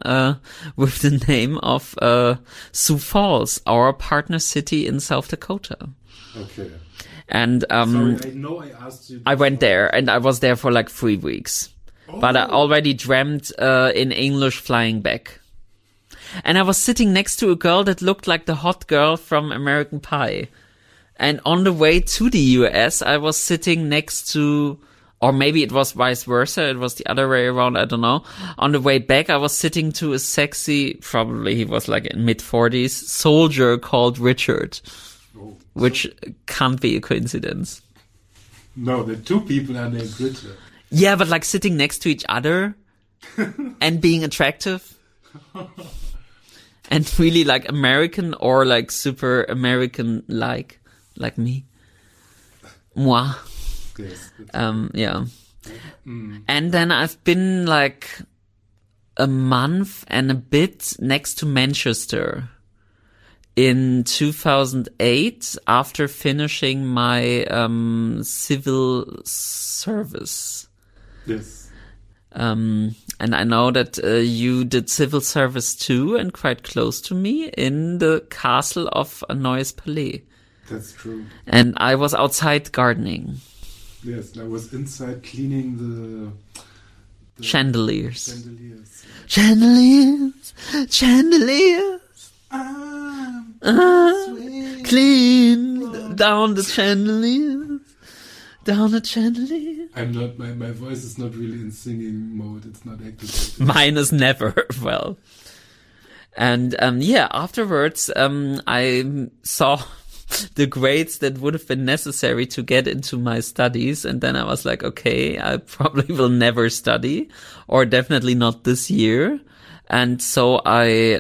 with the name of Sioux Falls, our partner city in South Dakota. Okay. And Sorry, I know I asked you. I went there, and I was there for like 3 weeks. But I already dreamt in English flying back. And I was sitting next to a girl that looked like the hot girl from American Pie. And on the way to the US, I was sitting next to, or maybe it was vice versa, it was the other way around, I don't know. On the way back, I was sitting to a sexy, probably he was like in mid-40s, soldier called Richard. Which can't be a coincidence. No, the two people are named Richard. Yeah, but like sitting next to each other and being attractive and really like American or like super American like me. Moi. Yes. Yeah. And then I've been like a month and a bit next to Manchester in 2008 after finishing my civil service. Yes. And I know that you did civil service too, and quite close to me in the castle of Neues Palais. That's true. And I was outside gardening. Yes, I was inside cleaning the chandeliers. Chandeliers. Chandeliers. Clean down the chandeliers. Down the chandelier. I'm not, my voice is not really in singing mode. It's not active. Mine is never. Well. And, yeah, afterwards, I saw the grades that would have been necessary to get into my studies. And then I was like, okay, I probably will never study, or definitely not this year. And so I,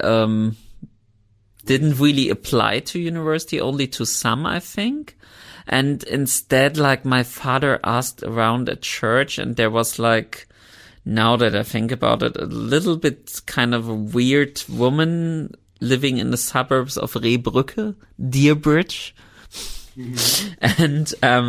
didn't really apply to university, only to some, I think. And instead, like, my father asked around at church, and there was like, now that I think about it, a little bit kind of a weird woman living in the suburbs of Rehbrücke, Deerbridge. And,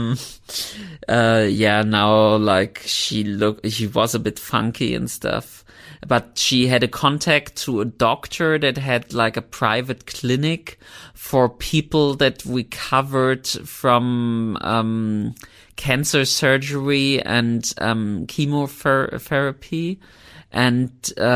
yeah, now, like, she was a bit funky and stuff. But she had a contact to a doctor that had like a private clinic for people that recovered from cancer surgery and chemotherapy. And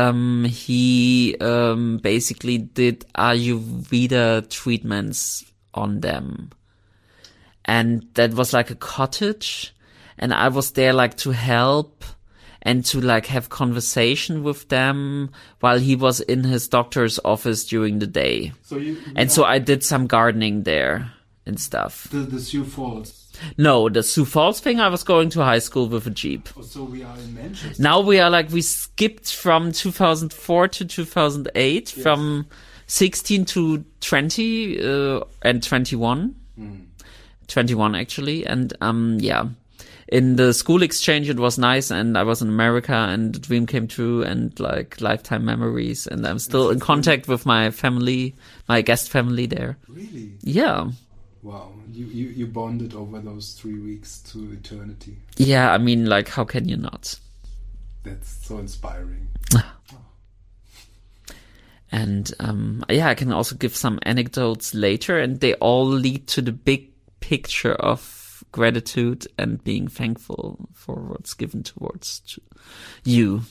he basically did Ayurveda treatments on them. And that was like a cottage. And I was there like to help and to like have conversation with them while he was in his doctor's office during the day. So I did some gardening there and stuff. The Sioux Falls. No, the Sioux Falls thing, I was going to high school with a Jeep. Oh, so we are in Manchester. Now we skipped from 2004 to 2008, yes. From 16 to 20 and 21. 21 actually, and yeah. In the school exchange, it was nice, and I was in America, and the dream came true, and like lifetime memories. And I'm still in contact with my family, my guest family there. Really? Yeah. Wow, you bonded over those 3 weeks to eternity. Yeah, I mean, like, how can you not? That's so inspiring. And yeah, I can also give some anecdotes later, and they all lead to the big picture of gratitude and being thankful for what's given towards you.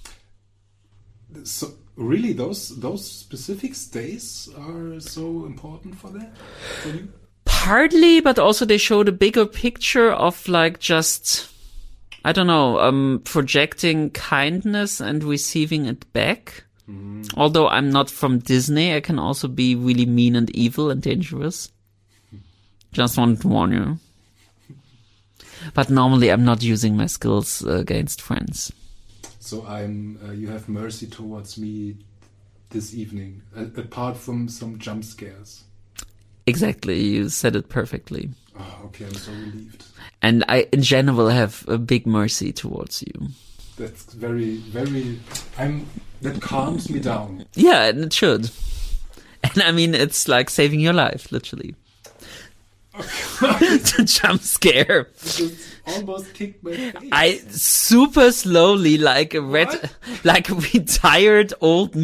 So really, those specific stays are so important for that, for you? Partly, but also they show the bigger picture of like just, I don't know, projecting kindness and receiving it back. Although I'm not from Disney, I can also be really mean and evil and dangerous. Just wanted to warn you. But normally I'm not using my skills against friends. So you have mercy towards me this evening, apart from some jump scares. Exactly, you said it perfectly. Oh, okay, I'm so relieved. And I, in general, have a big mercy towards you. That's very, very, that calms me down. Yeah, and it should. And I mean, it's like saving your life, literally. The jump scare. Just almost kicked my face. I super slowly, like a retired old